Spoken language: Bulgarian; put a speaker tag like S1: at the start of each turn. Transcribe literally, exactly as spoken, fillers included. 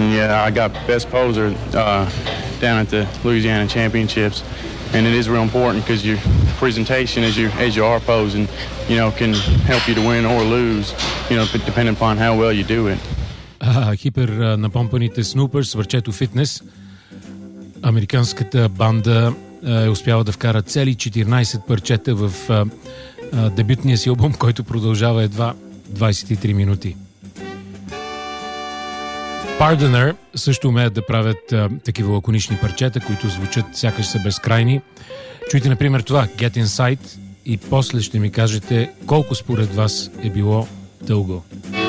S1: And yeah, I got best poser uh, down at the Louisiana Championships, and it is real important because your presentation as you as you are posing, you know, can help you to win or lose, you know, depending upon how well you do it.
S2: А, хипер напомпаните Snoopers, върчето фитнес. Американската банда е успяла да вкара цели четиринайсет парчета в а, а, дебютния си албум, който продължава едва двайсет и три минути. Pardoner също умеят да правят а, такива лаконични парчета, които звучат сякаш са безкрайни. Чуйте, например, това Get Inside и после ще ми кажете колко според вас е било дълго.